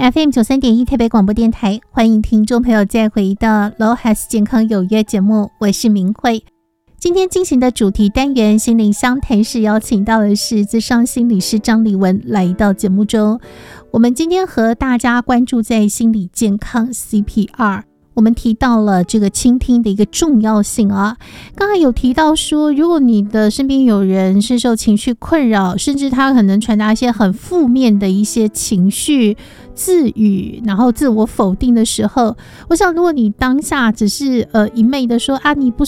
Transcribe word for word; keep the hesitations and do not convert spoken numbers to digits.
F M 九三点一台北广播电台，欢迎听众朋友再回到 L O H A S 健康有约节目，我是明慧。今天进行的主题单元心灵相谈室，邀请到的是资深心理师张丽文来到节目中。我们今天和大家关注在心理健康 C P R。我们提到了这个倾听的一个重要性啊，刚才有提到说，如果你的身边有人是受情绪困扰，甚至他可能传达一些很负面的一些情绪自语，然后自我否定的时候，我想如果你当下只是呃一昧的说啊你不